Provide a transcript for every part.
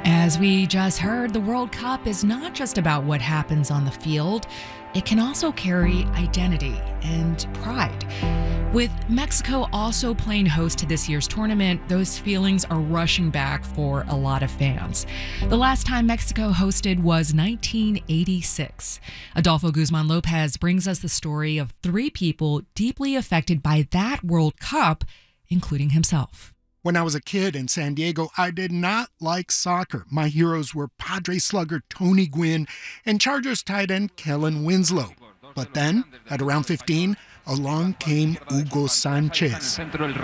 As we just heard, the World Cup is not just about what happens on the field. It can also carry identity and pride. With Mexico also playing host to this year's tournament, those feelings are rushing back for a lot of fans. The last time Mexico hosted was 1986. Adolfo Guzman Lopez brings us the story of three people deeply affected by that World Cup, including himself. When I was a kid in San Diego, I did not like soccer. My heroes were Padre slugger Tony Gwynn and Chargers tight end Kellen Winslow. But then, at around 15, along came Hugo Sanchez.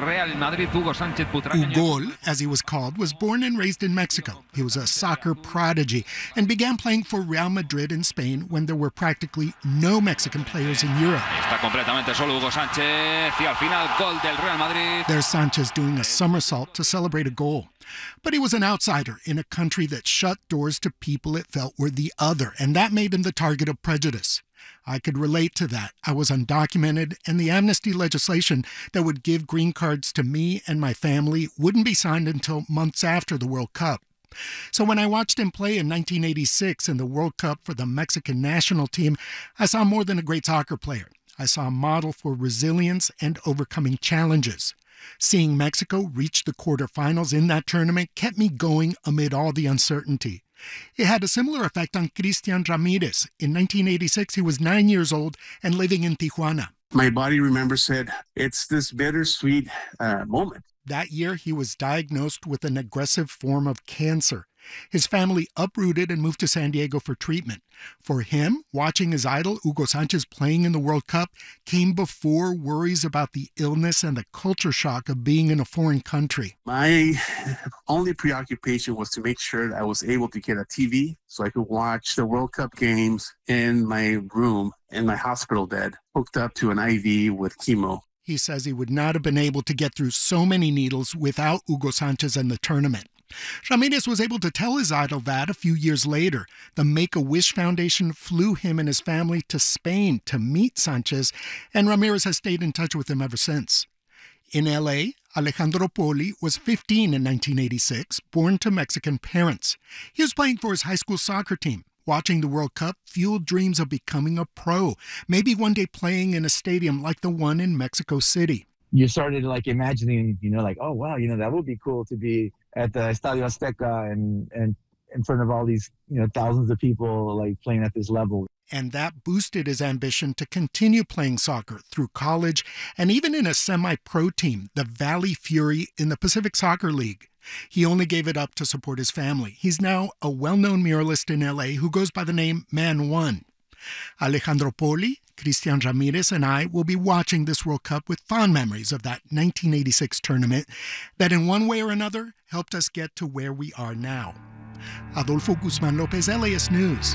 Ugol, as he was called, was born and raised in Mexico. He was a soccer prodigy and began playing for Real Madrid in Spain when there were practically no Mexican players in Europe. There's Sanchez doing a somersault to celebrate a goal. But he was an outsider in a country that shut doors to people it felt were the other, and that made him the target of prejudice. I could relate to that. I was undocumented, and the amnesty legislation that would give green cards to me and my family wouldn't be signed until months after the World Cup. So when I watched him play in 1986 in the World Cup for the Mexican national team, I saw more than a great soccer player. I saw a model for resilience and overcoming challenges. Seeing Mexico reach the quarterfinals in that tournament kept me going amid all the uncertainty. It had a similar effect on Cristian Ramirez. In 1986, he was 9 years old and living in Tijuana. My body, remember, said, it's this bittersweet moment. That year, he was diagnosed with an aggressive form of cancer. His family uprooted and moved to San Diego for treatment. For him, watching his idol, Hugo Sanchez, playing in the World Cup came before worries about the illness and the culture shock of being in a foreign country. My only preoccupation was to make sure that I was able to get a TV so I could watch the World Cup games in my room, in my hospital bed, hooked up to an IV with chemo. He says he would not have been able to get through so many needles without Hugo Sanchez and the tournament. Ramirez was able to tell his idol that a few years later. The Make-A-Wish Foundation flew him and his family to Spain to meet Sanchez, and Ramirez has stayed in touch with him ever since. In L.A., Alejandro Poli was 15 in 1986, born to Mexican parents. He was playing for his high school soccer team. Watching the World Cup fueled dreams of becoming a pro, maybe one day playing in a stadium like the one in Mexico City. You started imagining, oh, wow, that would be cool to be at the Estadio Azteca and in front of all these, thousands of people playing at this level. And that boosted his ambition to continue playing soccer through college and even in a semi-pro team, the Valley Fury in the Pacific Soccer League. He only gave it up to support his family. He's now a well-known muralist in L.A. who goes by the name Man One. Alejandro Poli, Cristian Ramirez, and I will be watching this World Cup with fond memories of that 1986 tournament that in one way or another helped us get to where we are now. Adolfo Guzman Lopez, LAS News.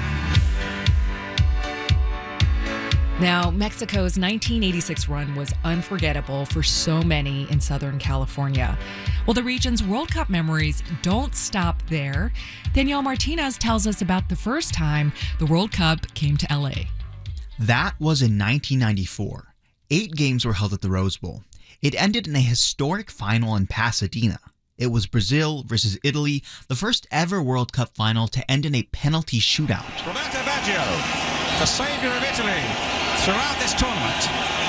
Now, Mexico's 1986 run was unforgettable for so many in Southern California. Well, the region's World Cup memories don't stop there. Danielle Martinez tells us about the first time the World Cup came to LA. That was in 1994. 8 games were held at the Rose Bowl. It ended in a historic final in Pasadena. It was Brazil versus Italy, the first ever World Cup final to end in a penalty shootout. Roberto Baggio, the saviour of Italy throughout this tournament.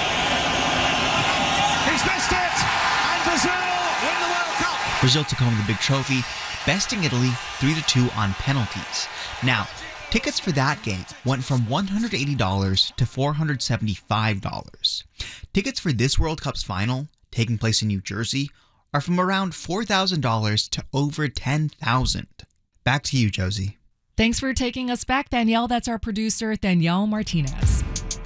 He's missed it, and Brazil win the World Cup. Brazil took home the big trophy, besting Italy 3-2 on penalties. Now, tickets for that game went from $180 to $475. Tickets for this World Cup's final, taking place in New Jersey, are from around $4,000 to over $10,000. Back to you, Josie. Thanks for taking us back, Danielle. That's our producer, Danielle Martinez.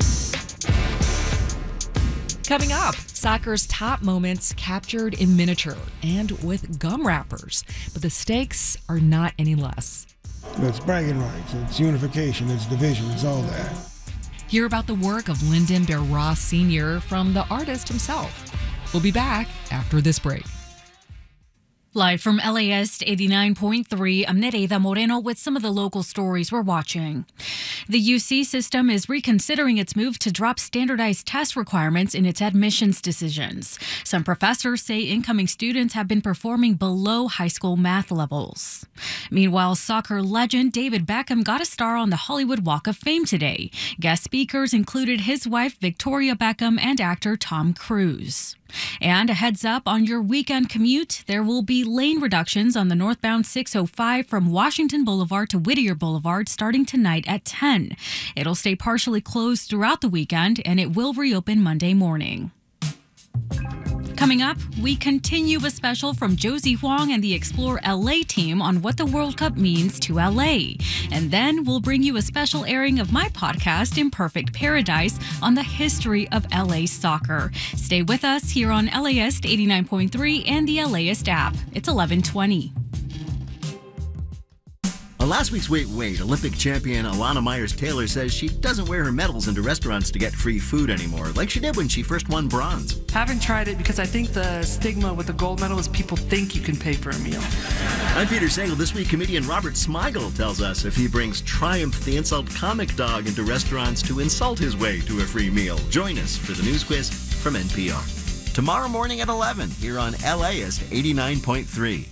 Coming up, soccer's top moments captured in miniature and with gum wrappers. But the stakes are not any less. It's bragging rights, it's unification, it's division, it's all that. Hear about the work of Lyndon Bear Ross Sr. from the artist himself. We'll be back after this break. Live from LAS 89.3, I'm Nereida Moreno with some of the local stories we're watching. The UC system is reconsidering its move to drop standardized test requirements in its admissions decisions. Some professors say incoming students have been performing below high school math levels. Meanwhile, soccer legend David Beckham got a star on the Hollywood Walk of Fame today. Guest speakers included his wife Victoria Beckham and actor Tom Cruise. And a heads up on your weekend commute, there will be lane reductions on the northbound 605 from Washington Boulevard to Whittier Boulevard starting tonight at 10. It'll stay partially closed throughout the weekend, and it will reopen Monday morning. Coming up, we continue a special from Josie Huang and the Explore LA team on what the World Cup means to LA. And then we'll bring you a special airing of my podcast, Imperfect Paradise, on the history of LA soccer. Stay with us here on LAist 89.3 and the LAist app. It's 11:20. On last week's Wait, Olympic champion Alana Myers-Taylor says she doesn't wear her medals into restaurants to get free food anymore, like she did when she first won bronze. Haven't tried it because I think the stigma with the gold medal is people think you can pay for a meal. I'm Peter Sagal. This week, comedian Robert Smigel tells us if he brings Triumph the Insult Comic Dog into restaurants to insult his way to a free meal. Join us for the news quiz from NPR. Tomorrow morning at 11 here on LAist 89.3.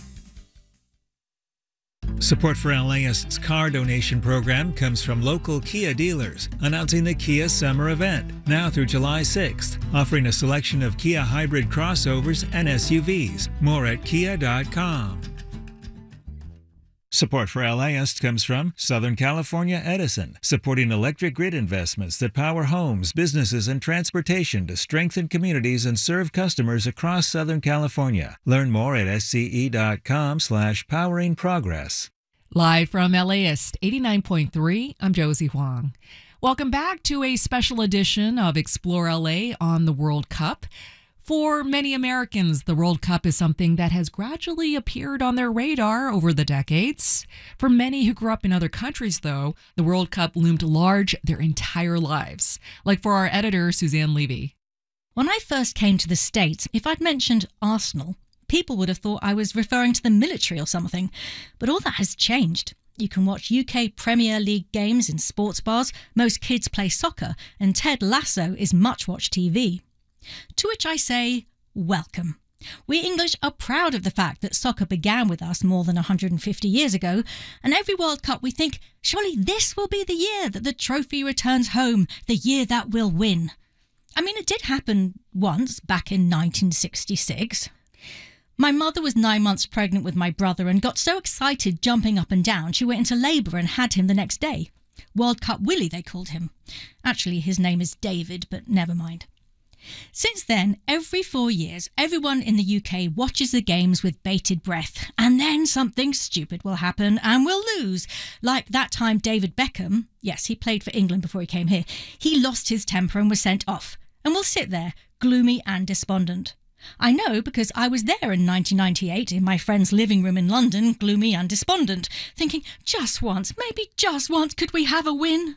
Support for LAist's car donation program comes from local Kia dealers, announcing the Kia Summer Event, now through July 6th, offering a selection of Kia hybrid crossovers and SUVs. More at kia.com. Support for LAist comes from Southern California Edison, supporting electric grid investments that power homes, businesses, and transportation to strengthen communities and serve customers across Southern California. Learn more at sce.com/poweringprogress. Live from LAist 89.3, I'm Josie Huang. Welcome back to a special edition of Explore LA on the World Cup. For many Americans, the World Cup is something that has gradually appeared on their radar over the decades. For many who grew up in other countries, though, the World Cup loomed large their entire lives. Like for our editor, Suzanne Levy. When I first came to the States, if I'd mentioned Arsenal, people would have thought I was referring to the military or something. But all that has changed. You can watch UK Premier League games in sports bars, most kids play soccer, and Ted Lasso is much-watched TV. To which I say, welcome. We English are proud of the fact that soccer began with us more than 150 years ago, and every World Cup we think, surely this will be the year that the trophy returns home, the year that we'll win. I mean, it did happen once, back in 1966. My mother was 9 months pregnant with my brother and got so excited jumping up and down she went into labour and had him the next day. World Cup Willie, they called him. Actually, his name is David, but never mind. Since then, every 4 years, everyone in the UK watches the games with bated breath, and then something stupid will happen and we'll lose. Like that time David Beckham, yes, he played for England before he came here, he lost his temper and was sent off. And we'll sit there, gloomy and despondent. I know because I was there in 1998 in my friend's living room in London, gloomy and despondent, thinking, just once, maybe just once, could we have a win?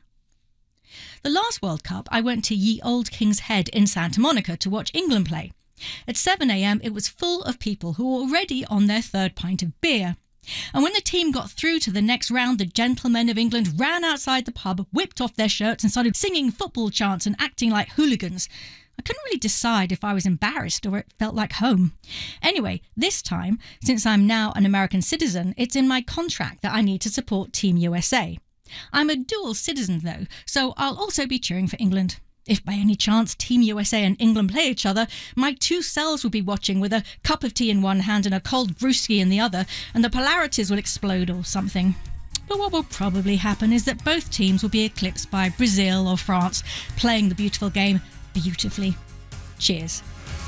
The last World Cup, I went to Ye Old King's Head in Santa Monica to watch England play. At 7 a.m, it was full of people who were already on their third pint of beer. And when the team got through to the next round, the gentlemen of England ran outside the pub, whipped off their shirts and started singing football chants and acting like hooligans. I couldn't really decide if I was embarrassed or it felt like home. Anyway, this time, since I'm now an American citizen, it's in my contract that I need to support Team USA. I'm a dual citizen, though, so I'll also be cheering for England. If by any chance Team USA and England play each other, my two selves will be watching with a cup of tea in one hand and a cold brewski in the other, and the polarities will explode or something. But what will probably happen is that both teams will be eclipsed by Brazil or France, playing the beautiful game beautifully. Cheers.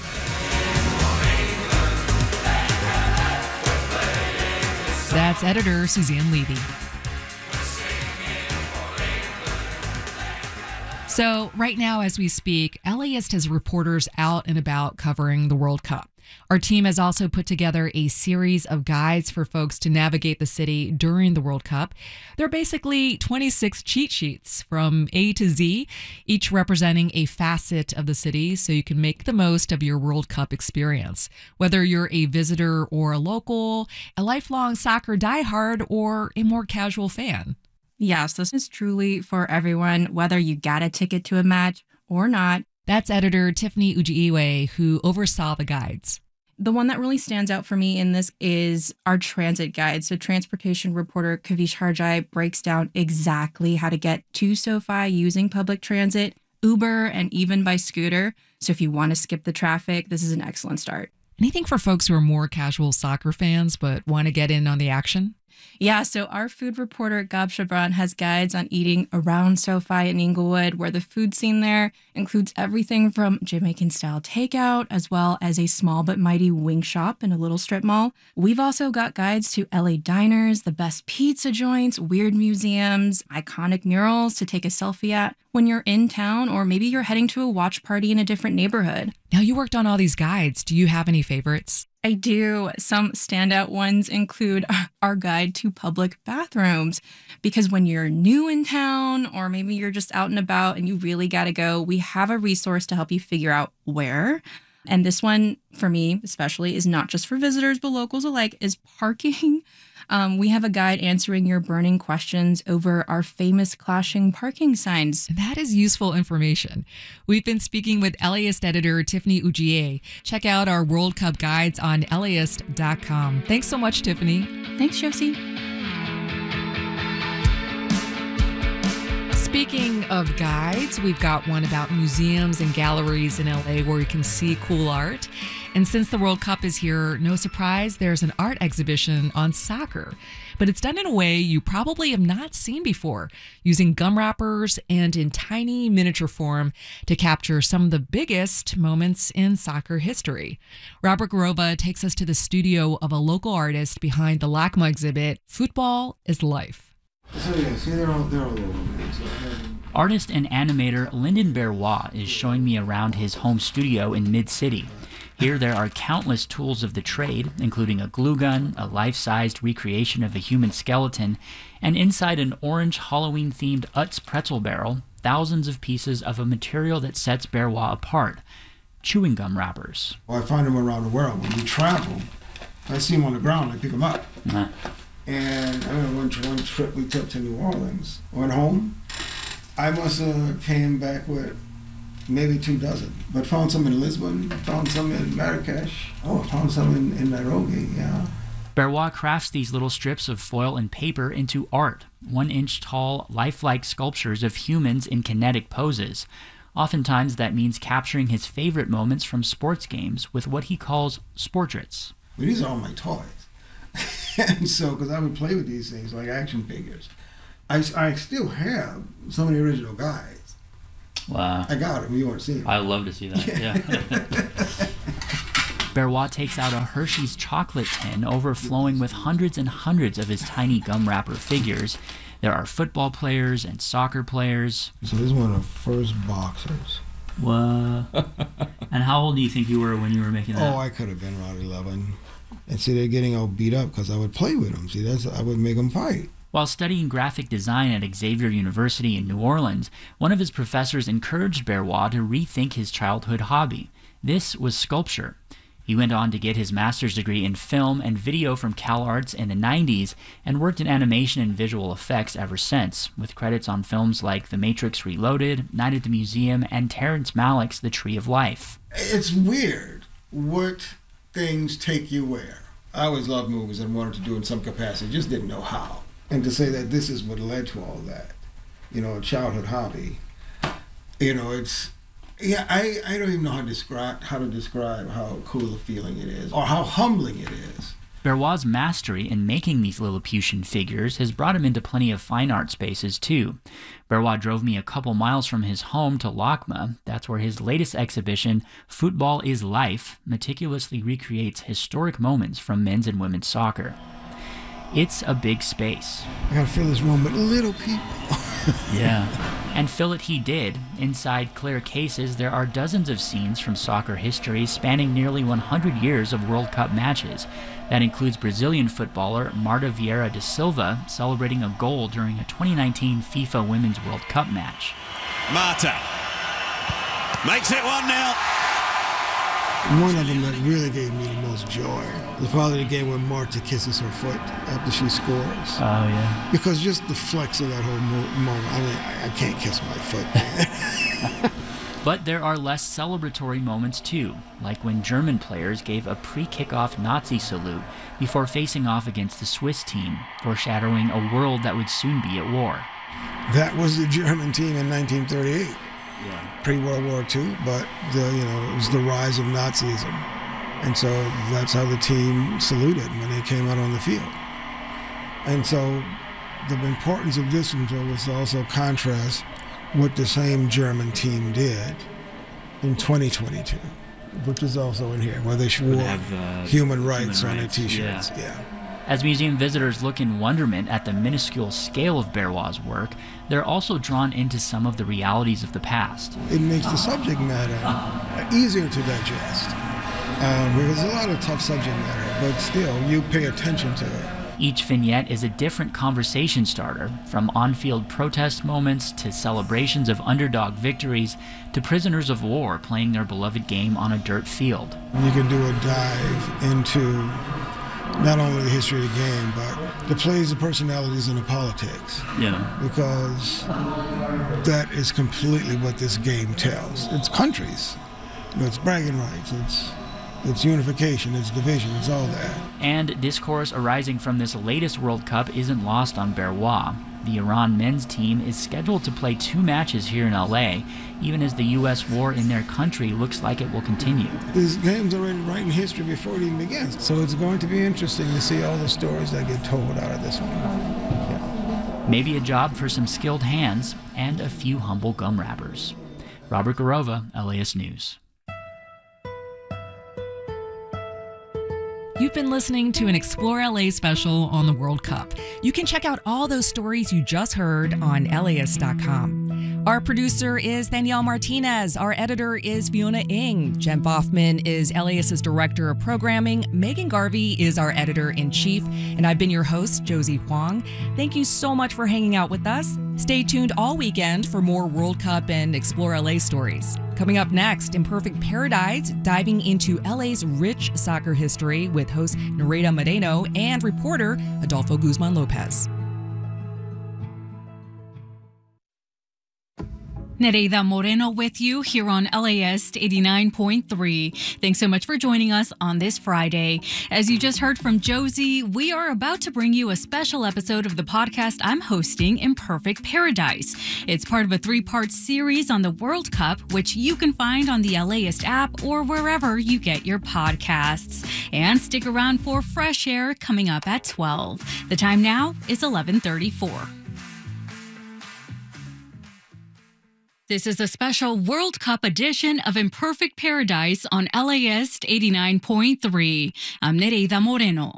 That's editor Suzanne Levy. So right now, as we speak, LAist has reporters out and about covering the World Cup. Our team has also put together a series of guides for folks to navigate the city during the World Cup. They're basically 26 cheat sheets from A to Z, each representing a facet of the city so you can make the most of your World Cup experience. Whether you're a visitor or a local, a lifelong soccer diehard, or a more casual fan. Yes, this is truly for everyone, whether you got a ticket to a match or not. That's editor Tiffany Ujiiwe, who oversaw the guides. The one that really stands out for me in this is our transit guide. So transportation reporter Kavish Harjai breaks down exactly how to get to SoFi using public transit, Uber, and even by scooter. So if you want to skip the traffic, this is an excellent start. Anything for folks who are more casual soccer fans but want to get in on the action? Yeah, so our food reporter, Gab Chabran, has guides on eating around SoFi in Inglewood, where the food scene there includes everything from Jamaican-style takeout, as well as a small but mighty wing shop in a little strip mall. We've also got guides to LA diners, the best pizza joints, weird museums, iconic murals to take a selfie at when you're in town, or maybe you're heading to a watch party in a different neighborhood. Now, you worked on all these guides. Do you have any favorites? I do. Some standout ones include our guide to public bathrooms, because when you're new in town, or maybe you're just out and about and you really got to go, we have a resource to help you figure out where. And this one, for me especially, is not just for visitors, but locals alike, is parking. We have a guide answering your burning questions over our famous clashing parking signs. That is useful information. We've been speaking with LAist editor Tiffany Ujier. Check out our World Cup guides on LAist.com. Thanks so much, Tiffany. Thanks, Josie. Speaking of guides, we've got one about museums and galleries in LA where you can see cool art. And since the World Cup is here, no surprise, there's an art exhibition on soccer. But it's done in a way you probably have not seen before, using gum wrappers and in tiny miniature form to capture some of the biggest moments in soccer history. Robert Garoba takes us to the studio of a local artist behind the LACMA exhibit, Football is Life. So yeah, see, they're all over. Artist and animator Lyndon Berrois is showing me around his home studio in Mid-City. Here there are countless tools of the trade, including a glue gun, a life-sized recreation of a human skeleton, and inside an orange Halloween-themed Utz pretzel barrel, thousands of pieces of a material that sets Berrois apart, chewing gum wrappers. Well, I find them around the world. When we travel, I see them on the ground, I pick them up. And I remember one trip we took to New Orleans, went home. I must have came back with maybe 24, but found some in Lisbon, found some in Marrakesh. Found some in Nairobi, yeah. Berrois crafts these little strips of foil and paper into art, 1-inch tall, lifelike sculptures of humans in kinetic poses. Oftentimes that means capturing his favorite moments from sports games with what he calls sportraits. Well, these are all my toys. And so, because I would play with these things like action figures. I still have some of the original guys. Wow. I got them. You want to see them? I'd love to see that, yeah. Berrois takes out a Hershey's chocolate tin overflowing with hundreds and hundreds of his tiny gum wrapper figures. There are football players and soccer players. So this is one of the first boxers. What? And how old do you think you were when you were making that? Oh, I could have been around 11. And see, they're getting all beat up because I would play with them. See, I would make them fight. While studying graphic design at Xavier University in New Orleans, one of his professors encouraged Berrois to rethink his childhood hobby. This was sculpture. He went on to get his master's degree in film and video from CalArts in the 90s and worked in animation and visual effects ever since, with credits on films like The Matrix Reloaded, Night at the Museum, and Terrence Malick's The Tree of Life. It's weird what things take you where. I always loved movies and wanted to do it in some capacity, just didn't know how. And to say that this is what led to all that, a childhood hobby, it's, I don't even know how to describe how cool a feeling it is or how humbling it is. Berrois' mastery in making these Lilliputian figures has brought him into plenty of fine art spaces too. Berrois drove me a couple miles from his home to LACMA. That's where his latest exhibition, Football is Life, meticulously recreates historic moments from men's and women's soccer. It's a big space. I gotta fill this room with little people. Yeah. And fill it he did. Inside clear cases, there are dozens of scenes from soccer history spanning nearly 100 years of World Cup matches. That includes Brazilian footballer Marta Vieira da Silva celebrating a goal during a 2019 FIFA Women's World Cup match. Marta makes it 1-0. One of them that really gave me the most joy was probably the game when Marta kisses her foot after she scores. Oh, yeah. Because just the flex of that whole moment, I can't kiss my foot, man. But there are less celebratory moments too, like when German players gave a pre-kickoff Nazi salute before facing off against the Swiss team, foreshadowing a world that would soon be at war. That was the German team in 1938, pre-World War II, but it was the rise of Nazism. And so that's how the team saluted when they came out on the field. And so the importance of this one was to also contrast what the same German team did in 2022, which is also in here, where they wore human rights on their T-shirts. Yeah. As museum visitors look in wonderment at the minuscule scale of Berroir's work, they're also drawn into some of the realities of the past. It makes the subject matter easier to digest, because there's a lot of tough subject matter, but still, you pay attention to it. Each vignette is a different conversation starter, from on-field protest moments to celebrations of underdog victories to prisoners of war playing their beloved game on a dirt field. You can do a dive into not only the history of the game, but the plays, the personalities, and the politics. Yeah. Because that is completely what this game tells. It's countries. It's bragging rights. It's unification, it's division, it's all that. And discourse arising from this latest World Cup isn't lost on Berroir. The Iran men's team is scheduled to play 2 matches here in LA, even as the U.S. war in their country looks like it will continue. This game's already writing history before it even begins, so it's going to be interesting to see all the stories that get told out of this one. Yeah. Maybe a job for some skilled hands and a few humble gum wrappers. Robert Garova, LAist News. You've been listening to an Explore LA special on the World Cup. You can check out all those stories you just heard on LAist.com. Our producer is Danielle Martinez. Our editor is Fiona Ng. Jen Boffman is LAist's director of programming. Megan Garvey is our editor-in-chief. And I've been your host, Josie Huang. Thank you so much for hanging out with us. Stay tuned all weekend for more World Cup and Explore LA stories. Coming up next, Imperfect Paradise, diving into LA's rich soccer history with host Nereida Moreno and reporter Adolfo Guzman Lopez. Nereida Moreno with you here on LAist 89.3. Thanks so much for joining us on this Friday. As you just heard from Josie, we are about to bring you a special episode of the podcast I'm hosting, Imperfect Paradise. It's part of a 3-part series on the World Cup, which you can find on the LAist app or wherever you get your podcasts. And stick around for Fresh Air coming up at 12. The time now is 11:34. This is a special World Cup edition of Imperfect Paradise on LAist 89.3. I'm Nereida Moreno.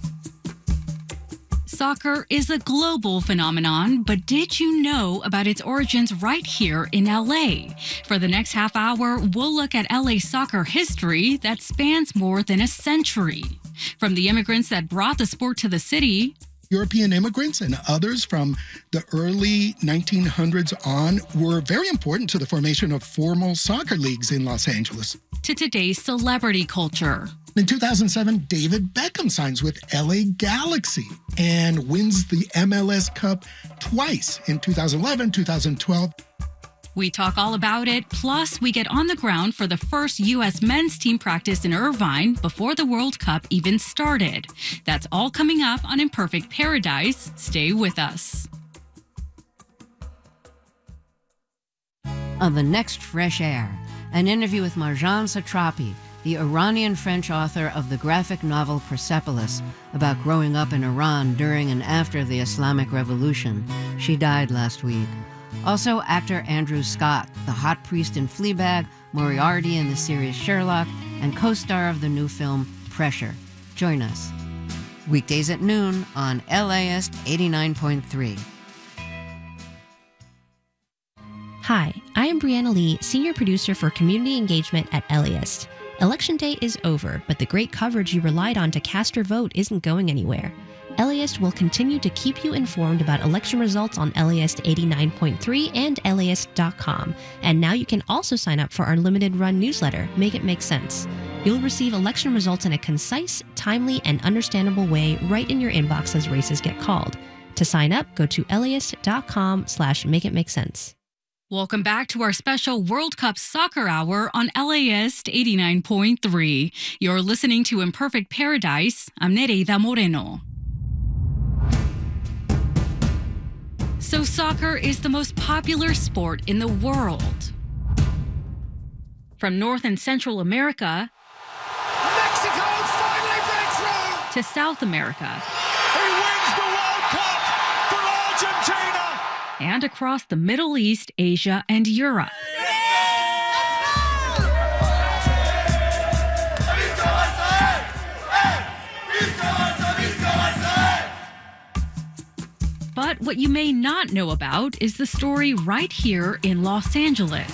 Soccer is a global phenomenon, but did you know about its origins right here in LA? For the next half hour, we'll look at LA soccer history that spans more than a century. From the immigrants that brought the sport to the city, European immigrants and others from the early 1900s on were very important to the formation of formal soccer leagues in Los Angeles. to today's celebrity culture. In 2007, David Beckham signs with LA Galaxy and wins the MLS Cup twice in 2011, 2012. We talk all about it, plus we get on the ground for the first U.S. men's team practice in Irvine before the World Cup even started. That's all coming up on Imperfect Paradise. Stay with us. On the next Fresh Air, an interview with Marjane Satrapi, the Iranian-French author of the graphic novel Persepolis, about growing up in Iran during and after the Islamic Revolution. She died last week. Also, actor Andrew Scott, the hot priest in Fleabag, Moriarty in the series Sherlock, and co-star of the new film Pressure. Join us. Weekdays at noon on LAist 89.3. Hi, I am Brianna Lee, Senior Producer for Community Engagement at LAist. Election day is over, but the great coverage you relied on to cast your vote isn't going anywhere. LAist will continue to keep you informed about election results on LAist 89.3 and LAist.com. And now you can also sign up for our limited run newsletter, Make It Make Sense. You'll receive election results in a concise, timely, and understandable way right in your inbox as races get called. To sign up, go to LAist.com/MakeItMakeSense. Welcome back to our special World Cup Soccer Hour on LAist 89.3. You're listening to Imperfect Paradise. I'm Nereida Moreno. So soccer is the most popular sport in the world. From North and Central America, Mexico finally breaks through! To South America. He wins the World Cup for Argentina! And across the Middle East, Asia, and Europe. But what you may not know about is the story right here in Los Angeles.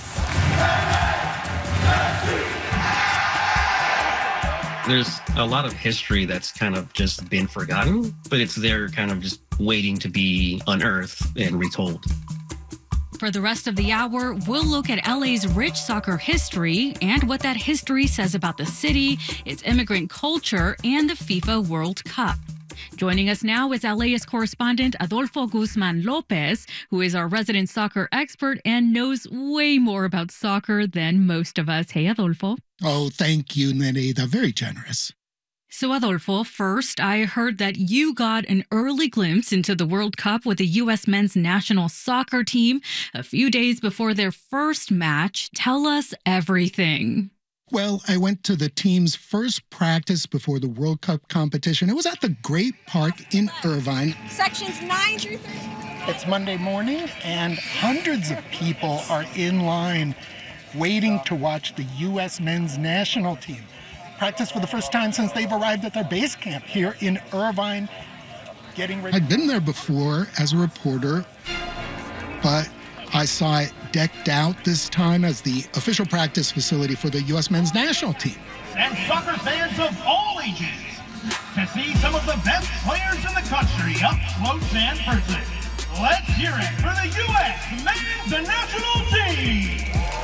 There's a lot of history that's kind of just been forgotten, but it's there kind of just waiting to be unearthed and retold. For the rest of the hour, we'll look at LA's rich soccer history and what that history says about the city, its immigrant culture, and the FIFA World Cup. Joining us now is LAist correspondent Adolfo Guzman Lopez, who is our resident soccer expert and knows way more about soccer than most of us. Hey, Adolfo. Oh, thank you, Nereida. Very generous. So, Adolfo, first, I heard that you got an early glimpse into the World Cup with the U.S. men's national soccer team a few days before their first match. Tell us everything. Well, I went to the team's first practice before the World Cup competition. It was at the Great Park in Irvine. Sections 9 through 13. It's Monday morning, and hundreds of people are in line waiting to watch the U.S. men's national team practice for the first time since they've arrived at their base camp here in Irvine, getting ready. I'd been there before as a reporter, but I saw it decked out this time as the official practice facility for the U.S. men's national team. And soccer fans of all ages to see some of the best players in the country up close and personal. Let's hear it for the U.S. men's national team.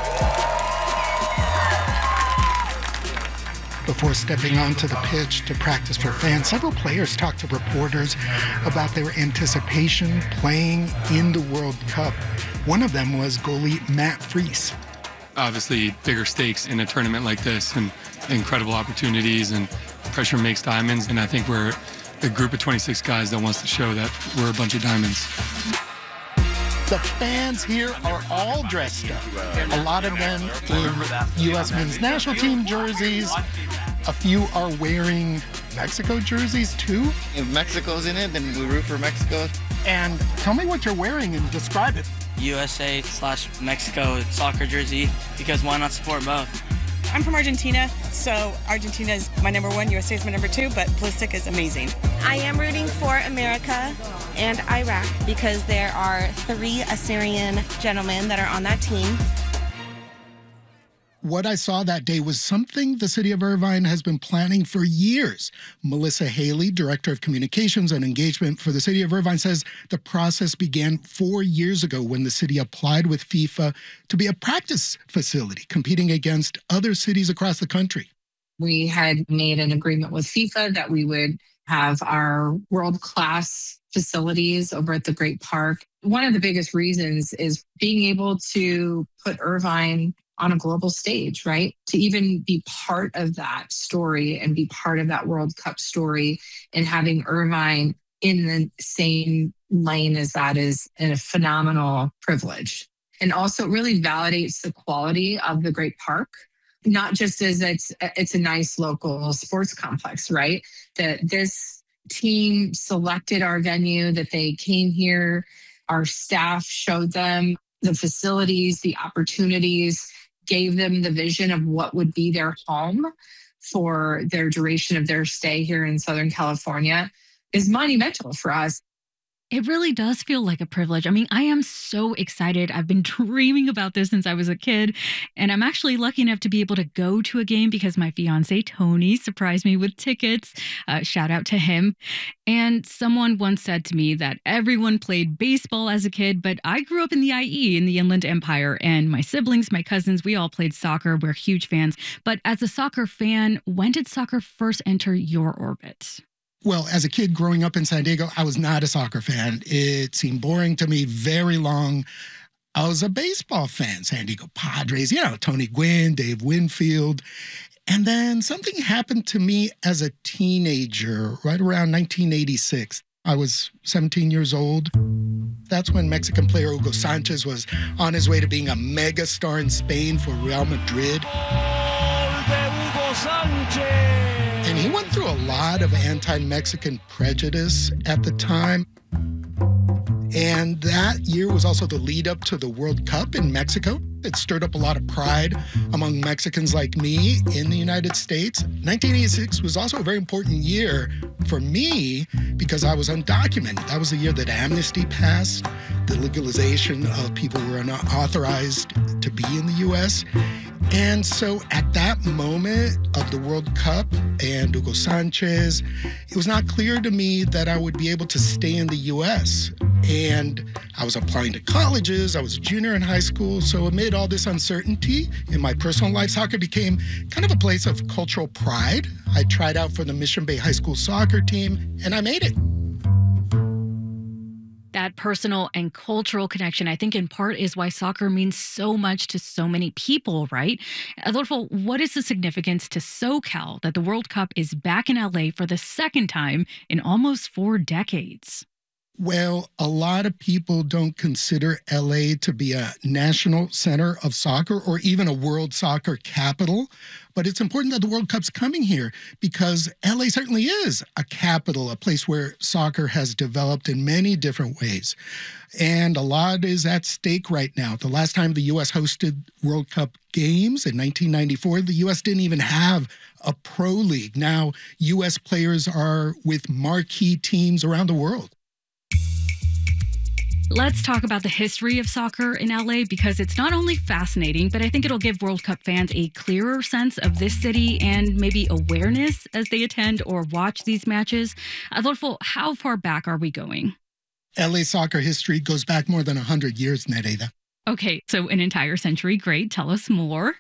Before stepping onto the pitch to practice for fans, several players talked to reporters about their anticipation playing in the World Cup. One of them was goalie Matt Freese. Obviously, bigger stakes in a tournament like this and incredible opportunities, and pressure makes diamonds. And I think we're a group of 26 guys that wants to show that we're a bunch of diamonds. The fans here are all dressed up. A lot of them in U.S. men's national team jerseys. A few are wearing Mexico jerseys, too. If Mexico's in it, then we root for Mexico. And tell me what you're wearing and describe it. USA/Mexico soccer jersey, because why not support both? I'm from Argentina, so Argentina is my number one, USA is my number two, but Pulisic is amazing. I am rooting for America and Iraq because there are 3 Assyrian gentlemen that are on that team. What I saw that day was something the city of Irvine has been planning for years. Melissa Haley, Director of Communications and Engagement for the city of Irvine, says the process began 4 years ago when the city applied with FIFA to be a practice facility, competing against other cities across the country. We had made an agreement with FIFA that we would have our world-class facilities over at the Great Park. One of the biggest reasons is being able to put Irvine on a global stage, right? To even be part of that story and be part of that World Cup story and having Irvine in the same lane as that is a phenomenal privilege. And also it really validates the quality of the Great Park, not just as it's a nice local sports complex, right? That this team selected our venue, that they came here, our staff showed them the facilities, the opportunities, gave them the vision of what would be their home for their duration of their stay here in Southern California is monumental for us. It really does feel like a privilege. I mean, I am so excited. I've been dreaming about this since I was a kid, and I'm actually lucky enough to be able to go to a game because my fiance, Tony, surprised me with tickets. Shout out to him. And someone once said to me that everyone played baseball as a kid, but I grew up in the IE, in the Inland Empire, and my siblings, my cousins, we all played soccer. We're huge fans. But as a soccer fan, when did soccer first enter your orbit? Well, as a kid growing up in San Diego, I was not a soccer fan. It seemed boring to me, very long. I was a baseball fan, San Diego Padres, Tony Gwynn, Dave Winfield. And then something happened to me as a teenager, right around 1986. I was 17 years old. That's when Mexican player Hugo Sanchez was on his way to being a mega star in Spain for Real Madrid. Hugo Sanchez! And he went through a lot of anti-Mexican prejudice at the time. And that year was also the lead up to the World Cup in Mexico. It stirred up a lot of pride among Mexicans like me in the United States. 1986 was also a very important year for me because I was undocumented. That was the year that amnesty passed, the legalization of people who were not authorized to be in the U.S. And so at that moment of the World Cup and Hugo Sanchez, it was not clear to me that I would be able to stay in the U.S. And I was applying to colleges. I was a junior in high school. So amid all this uncertainty in my personal life, soccer became kind of a place of cultural pride. I tried out for the Mission Bay High School soccer team, and I made it. That personal and cultural connection, I think in part is why soccer means so much to so many people, right? Adolfo, what is the significance to SoCal that the World Cup is back in LA for the second time in almost 4 decades? Well, a lot of people don't consider LA to be a national center of soccer or even a world soccer capital. But it's important that the World Cup's coming here because LA certainly is a capital, a place where soccer has developed in many different ways. And a lot is at stake right now. The last time the U.S. hosted World Cup games in 1994, the U.S. didn't even have a pro league. Now, U.S. players are with marquee teams around the world. Let's talk about the history of soccer in LA because it's not only fascinating, but I think it'll give World Cup fans a clearer sense of this city and maybe awareness as they attend or watch these matches. Adolfo, how far back are we going? LA soccer history goes back more than 100 years, Nereida. Okay, so an entire century. Great. Tell us more.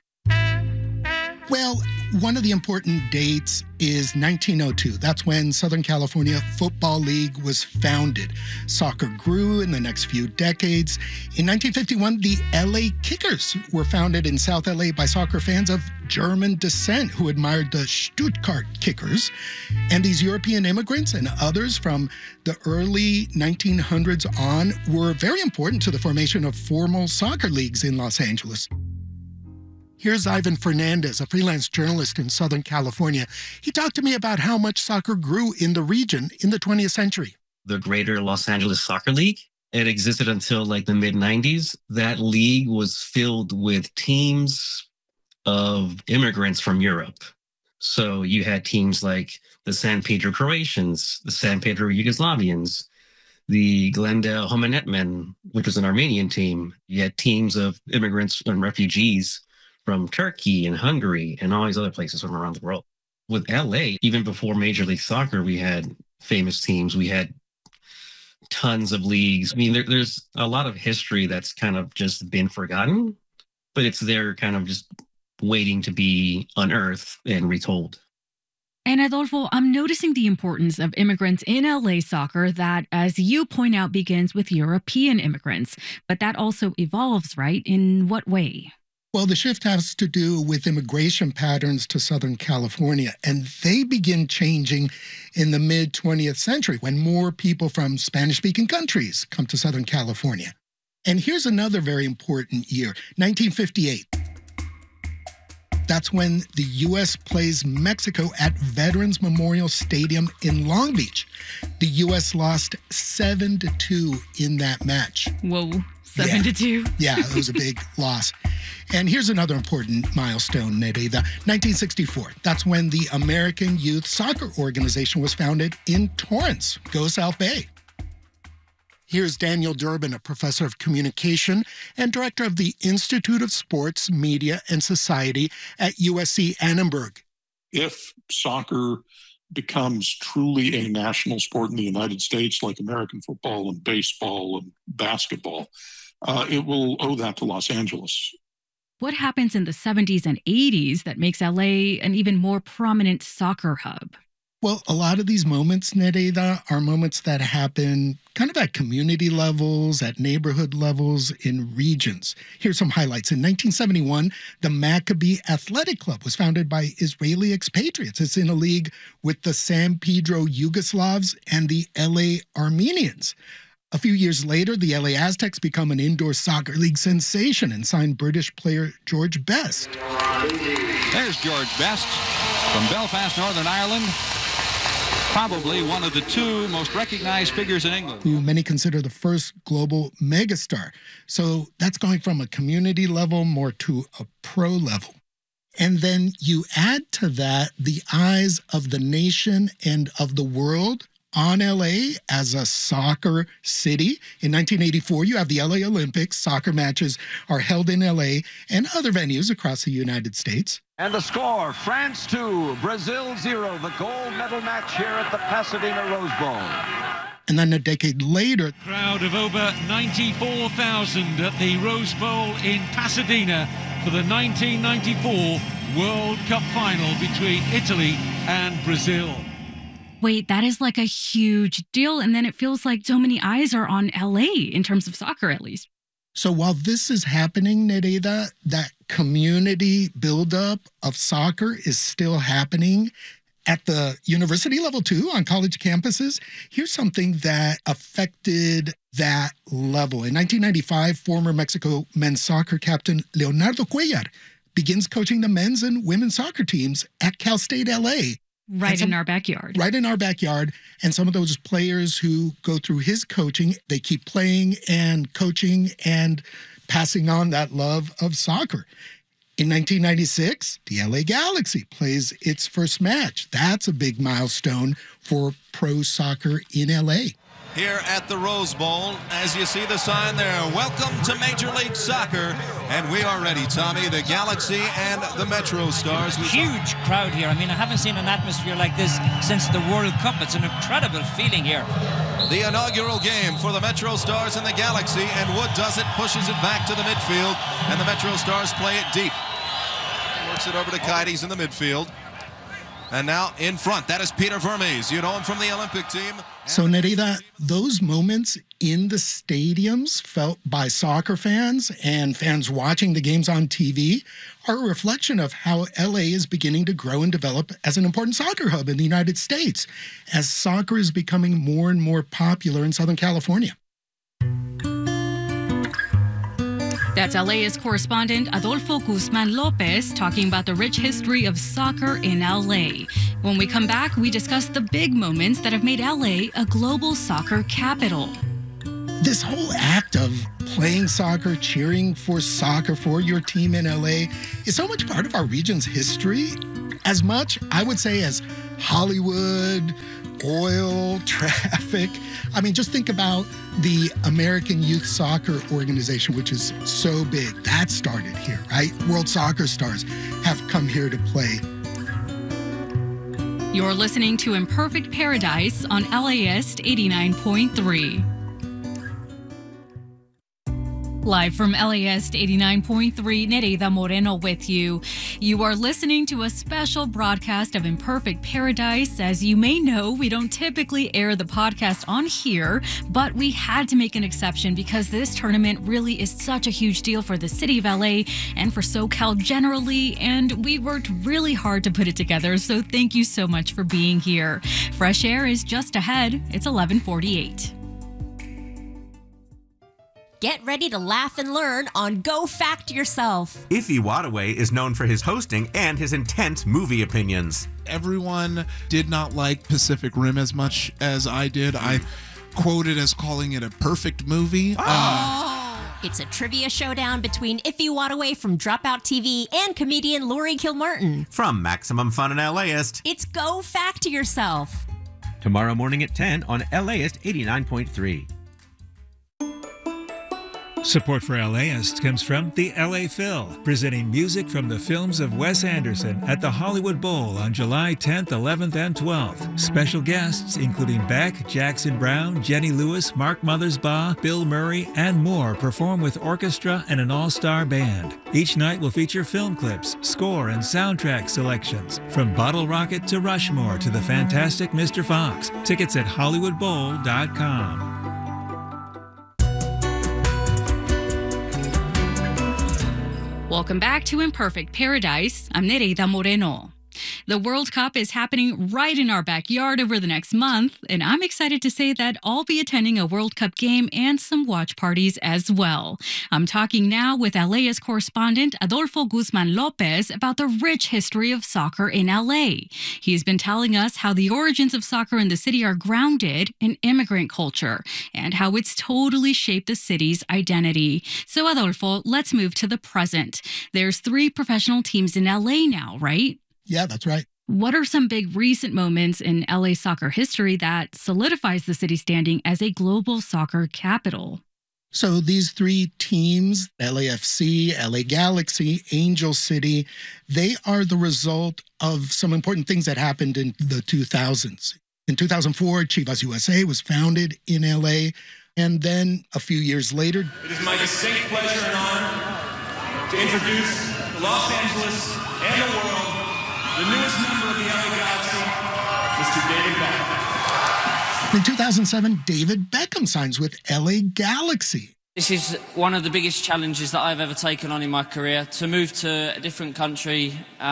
Well, one of the important dates is 1902. That's when Southern California Football League was founded. Soccer grew in the next few decades. In 1951, the LA Kickers were founded in South LA by soccer fans of German descent who admired the Stuttgart Kickers. And these European immigrants and others from the early 1900s on were very important to the formation of formal soccer leagues in Los Angeles. Here's Ivan Fernandez, a freelance journalist in Southern California. He talked to me about how much soccer grew in the region in the 20th century. The Greater Los Angeles Soccer League, it existed until like the mid-90s. That league was filled with teams of immigrants from Europe. So you had teams like the San Pedro Croatians, the San Pedro Yugoslavians, the Glendale Homenetmen, which was an Armenian team. You had teams of immigrants and refugees from Turkey and Hungary and all these other places from around the world. With LA, even before Major League Soccer, we had famous teams. We had tons of leagues. I mean, there's a lot of history that's kind of just been forgotten, but it's there kind of just waiting to be unearthed and retold. And Adolfo, I'm noticing the importance of immigrants in LA soccer that, as you point out, begins with European immigrants. But that also evolves, right? In what way? Well, the shift has to do with immigration patterns to Southern California, and they begin changing in the mid-20th century when more people from Spanish-speaking countries come to Southern California. And here's another very important year, 1958. That's when the U.S. plays Mexico at Veterans Memorial Stadium in Long Beach. The U.S. lost 7-2 in that match. Whoa. 7-2. Yeah, it was a big loss. And here's another important milestone, Nereida. 1964. That's when the American Youth Soccer Organization was founded in Torrance. Go South Bay. Here's Daniel Durbin, a professor of communication and director of the Institute of Sports, Media, and Society at USC Annenberg. If soccer becomes truly a national sport in the United States, like American football and baseball and basketball, it will owe that to Los Angeles. What happens in the 70s and 80s that makes LA an even more prominent soccer hub? Well, a lot of these moments, Nereida, are moments that happen kind of at community levels, at neighborhood levels, in regions. Here's some highlights. In 1971, the Maccabi Athletic Club was founded by Israeli expatriates. It's in a league with the San Pedro Yugoslavs and the LA Armenians. A few years later, the LA Aztecs become an indoor soccer league sensation and sign British player George Best. There's George Best from Belfast, Northern Ireland. Probably one of the two most recognized figures in England. Who many consider the first global megastar. So that's going from a community level more to a pro level. And then you add to that the eyes of the nation and of the world on LA as a soccer city. In 1984, you have the LA Olympics. Soccer matches are held in LA and other venues across the United States. And the score, France 2, Brazil 0, the gold medal match here at the Pasadena Rose Bowl. And then a decade later, crowd of over 94,000 at the Rose Bowl in Pasadena for the 1994 World Cup final between Italy and Brazil. Wait, that is like a huge deal. And then it feels like so many eyes are on LA in terms of soccer, at least. So while this is happening, Nereida, that community buildup of soccer is still happening at the university level too, on college campuses. Here's something that affected that level. In 1995, former Mexico men's soccer captain Leonardo Cuellar begins coaching the men's and women's soccer teams at Cal State LA. Right in our backyard. Right in our backyard. And some of those players who go through his coaching, they keep playing and coaching and passing on that love of soccer. In 1996, the LA Galaxy plays its first match. That's a big milestone for pro soccer in LA. Here at the Rose Bowl, as you see the sign there, welcome to Major League Soccer. And we are ready, Tommy, the Galaxy and the Metro Stars. Huge crowd here. I mean, I haven't seen an atmosphere like this since the World Cup. It's an incredible feeling here. The inaugural game for the Metro Stars and the Galaxy, and Wood does it, pushes it back to the midfield, and the Metro Stars play it deep. Works it over to Kaides in the midfield. And now in front, that is Peter Vermes. You know him from the Olympic team. So, Nereida, those moments in the stadiums felt by soccer fans and fans watching the games on TV are a reflection of how LA is beginning to grow and develop as an important soccer hub in the United States, as soccer is becoming more and more popular in Southern California. That's LAist correspondent Adolfo Guzman Lopez talking about the rich history of soccer in LA. When we come back, we discuss the big moments that have made LA a global soccer capital. This whole act of playing soccer, cheering for soccer for your team in LA is so much part of our region's history, as much, I would say, as Hollywood, oil, traffic. I mean, just think about the American Youth Soccer Organization, which is so big. That started here, right? World Soccer Stars have come here to play. You're listening to Imperfect Paradise on LAist 89.3. Live from LAist 89.3, Nereida Moreno with you. You are listening to a special broadcast of Imperfect Paradise. As you may know, we don't typically air the podcast on here, but we had to make an exception because this tournament really is such a huge deal for the city of LA and for SoCal generally, and we worked really hard to put it together, so thank you so much for being here. Fresh air is just ahead. It's 11:48. Get ready to laugh and learn on Go Fact Yourself. Ify Wadaway is known for his hosting and his intense movie opinions. Everyone did not like Pacific Rim as much as I did. I quoted as calling it a perfect movie. It's a trivia showdown between Ify Wadaway from Dropout TV and comedian Laurie Kilmartin. From Maximum Fun and LAist, it's Go Fact Yourself. Tomorrow morning at 10 on LAist 89.3. Support for LAist comes from the LA Phil, presenting music from the films of Wes Anderson at the Hollywood Bowl on July 10th, 11th, and 12th. Special guests including Beck, Jackson Browne, Jenny Lewis, Mark Mothersbaugh, Bill Murray, and more perform with orchestra and an all-star band. Each night will feature film clips, score, and soundtrack selections from Bottle Rocket to Rushmore to the fantastic Mr. Fox. Tickets at HollywoodBowl.com. Welcome back to Imperfect Paradise. I'm Nereida Moreno. The World Cup is happening right in our backyard over the next month, and I'm excited to say that I'll be attending a World Cup game and some watch parties as well. I'm talking now with LAist correspondent Adolfo Guzman Lopez about the rich history of soccer in LA. He's been telling us how the origins of soccer in the city are grounded in immigrant culture and how it's totally shaped the city's identity. So Adolfo, let's move to the present. There's 3 professional teams in LA now, right? Yeah, that's right. What are some big recent moments in LA soccer history that solidifies the city standing as a global soccer capital? So these 3 teams, LAFC, LA Galaxy, Angel City, they are the result of some important things that happened in the 2000s. In 2004, Chivas USA was founded in LA. And then a few years later, it is my distinct pleasure and honor to introduce Los Angeles and the world the newest member of the LA Galaxy, Mr. David Beckham. In 2007, David Beckham signs with LA Galaxy. This is one of the biggest challenges that I've ever taken on in my career, to move to a different country,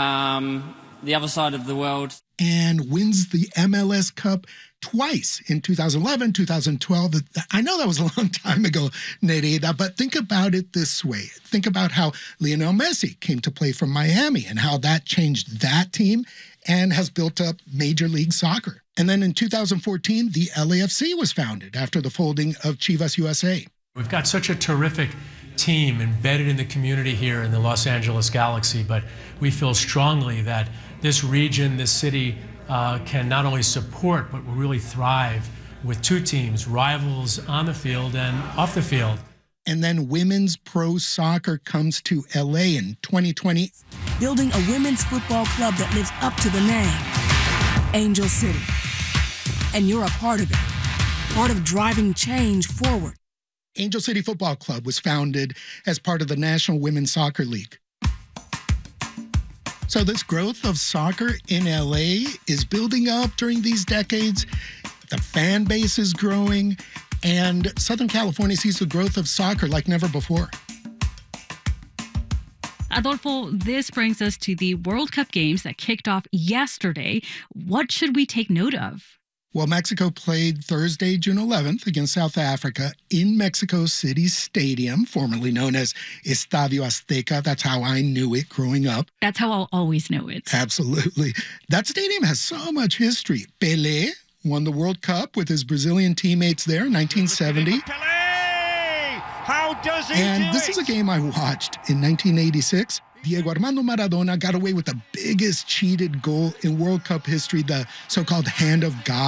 the other side of the world. And wins the MLS Cup twice in 2011, 2012. I know that was a long time ago, Nereida, but think about it this way. Think about how Lionel Messi came to play for Miami and how that changed that team and has built up Major League Soccer. And then in 2014, the LAFC was founded after the folding of Chivas USA. We've got such a terrific team embedded in the community here in the Los Angeles Galaxy, but we feel strongly that this region, this city, can not only support, but will really thrive with 2 teams, rivals on the field and off the field. And then women's pro soccer comes to LA in 2020. Building a women's football club that lives up to the name, Angel City. And you're a part of it, part of driving change forward. Angel City Football Club was founded as part of the National Women's Soccer League. So this growth of soccer in LA is building up during these decades. The fan base is growing, and Southern California sees the growth of soccer like never before. Adolfo, this brings us to the World Cup games that kicked off yesterday. What should we take note of? Well, Mexico played Thursday, June 11th against South Africa in Mexico City Stadium, formerly known as Estadio Azteca. That's how I knew it growing up. That's how I'll always know it. Absolutely. That stadium has so much history. Pelé won the World Cup with his Brazilian teammates there in 1970. Pelé! How does he And do this is a game I watched in 1986. Diego Armando Maradona got away with the biggest cheated goal in World Cup history, the so-called Hand of God.